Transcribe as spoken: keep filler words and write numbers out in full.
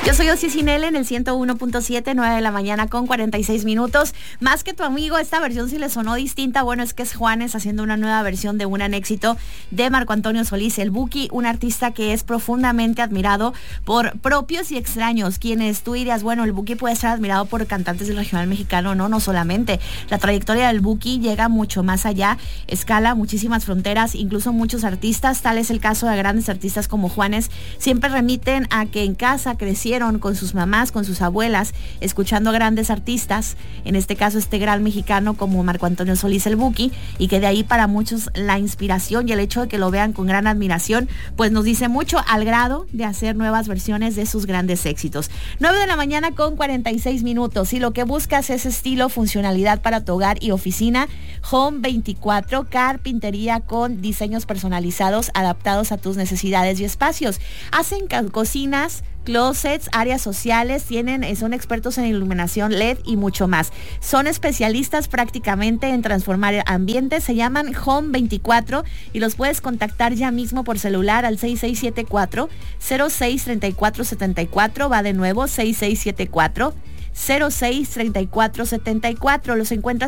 Yo soy Osi Sinele en el ciento uno punto siete, nueve de la mañana con cuarenta y seis minutos. Más que tu amigo, esta versión sí le sonó distinta. Bueno, es que es Juanes haciendo una nueva versión de Un éxito de Marco Antonio Solís, el Buki, un artista que es profundamente admirado por propios y extraños, quienes tú dirías, bueno, el Buki puede ser admirado por cantantes del regional mexicano. No, no solamente. La trayectoria del Buki llega mucho más allá, escala muchísimas fronteras, incluso muchos artistas, tal es el caso de grandes artistas como Juanes, siempre remiten a que en casa crecieron con sus mamás, con sus abuelas, escuchando a grandes artistas, en este caso este gran mexicano como Marco Antonio Solís, el Buki, y que de ahí para muchos la inspiración y el hecho de que lo vean con gran admiración, pues nos dice mucho, al grado de hacer nuevas versiones de sus grandes éxitos. nueve de la mañana con cuarenta y seis minutos. Si lo que buscas es estilo, funcionalidad para tu hogar y oficina, Home veinticuatro, carpintería con diseños personalizados adaptados a tus necesidades y espacios. Hacen cocinas, closets, áreas sociales, tienen, son expertos en iluminación L E D y mucho más. Son especialistas prácticamente en transformar ambientes, se llaman Home veinticuatro y los puedes contactar ya mismo por celular al seis seis siete cuatro, cero seis tres cuatro siete cuatro, va de nuevo, seis seis siete cuatro, cero seis tres cuatro siete cuatro. Los encuentras